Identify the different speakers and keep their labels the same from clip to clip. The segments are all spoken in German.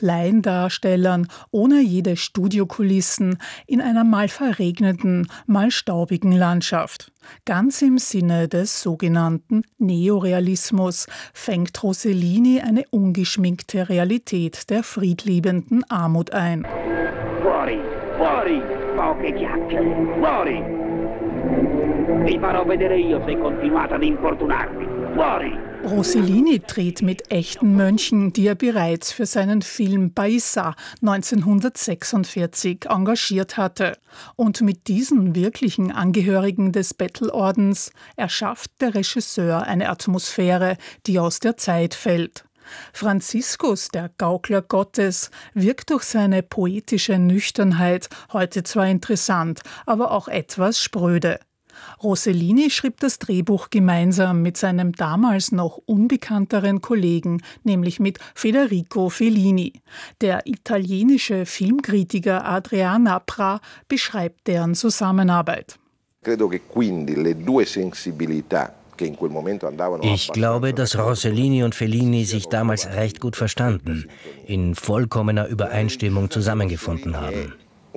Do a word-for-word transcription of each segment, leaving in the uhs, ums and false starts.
Speaker 1: Laiendarstellern ohne jede Studiokulissen in einer mal verregneten, mal staubigen Landschaft. Ganz im Sinne des sogenannten Neorealismus fängt Rossellini eine ungeschminkte Realität der friedliebenden Armut ein.
Speaker 2: Fuori, fuori, poche chiacchiere, fuori! Vi farò vedere io se continuate ad importunarmi. Fuori!
Speaker 1: Rossellini dreht mit echten Mönchen, die er bereits für seinen Film Paisa neunzehnhundertsechsundvierzig engagiert hatte. Und mit diesen wirklichen Angehörigen des Bettelordens erschafft der Regisseur eine Atmosphäre, die aus der Zeit fällt. Franziskus, der Gaukler Gottes, wirkt durch seine poetische Nüchternheit heute zwar interessant, aber auch etwas spröde. Rossellini schrieb das Drehbuch gemeinsam mit seinem damals noch unbekannteren Kollegen, nämlich mit Federico Fellini. Der italienische Filmkritiker Adrian Napra beschreibt deren Zusammenarbeit.
Speaker 3: Credo che quindi le due sensibilità
Speaker 4: Ich glaube, dass Rossellini und Fellini sich damals recht gut verstanden, in vollkommener Übereinstimmung zusammengefunden haben.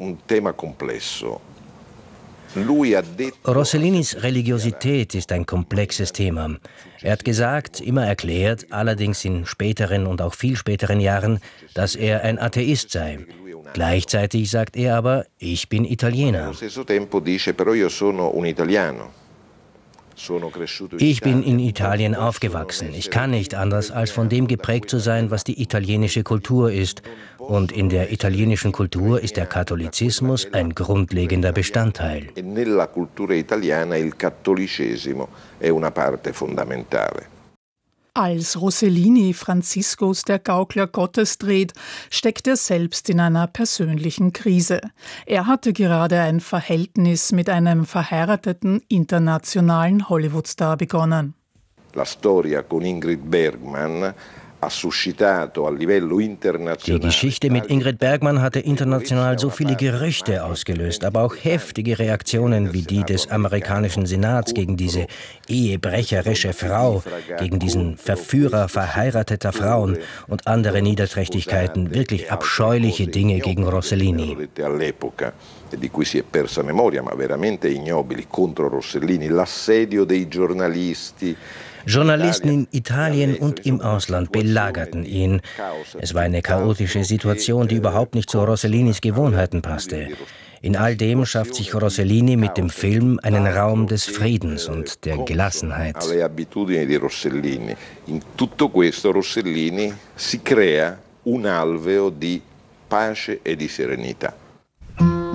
Speaker 4: Rossellinis Religiosität ist ein komplexes Thema. Er hat gesagt, immer erklärt, allerdings in späteren und auch viel späteren Jahren, dass er ein Atheist sei. Gleichzeitig sagt er aber, ich bin Italiener. Ich bin in Italien aufgewachsen. Ich kann nicht anders, als von dem geprägt zu sein, was die italienische Kultur ist. Und in der italienischen Kultur ist der Katholizismus ein grundlegender Bestandteil.
Speaker 1: Als Rossellini Franziskus, der Gaukler Gottes, dreht, steckt er selbst in einer persönlichen Krise. Er hatte gerade ein Verhältnis mit einem verheirateten internationalen Hollywood-Star begonnen.
Speaker 3: La storia con Ingrid Bergman
Speaker 4: Die Geschichte mit Ingrid Bergman hatte international so viele Gerüchte ausgelöst, aber auch heftige Reaktionen wie die des amerikanischen Senats gegen diese ehebrecherische Frau, gegen diesen Verführer verheirateter Frauen und andere Niederträchtigkeiten, wirklich abscheuliche Dinge gegen Rossellini.
Speaker 3: Di cui si è persa memoria, ma veramente ignobili, contro Rossellini, l'assedio dei giornalisti.
Speaker 4: Journalisten in Italien und im Ausland belagerten ihn. Es war eine chaotische Situation, die überhaupt nicht zu Rossellinis Gewohnheiten passte. In all dem schafft sich Rossellini mit dem Film einen Raum des Friedens und der Gelassenheit.
Speaker 3: In tutto questo Rossellini si crea un alveo di pace e di serenità.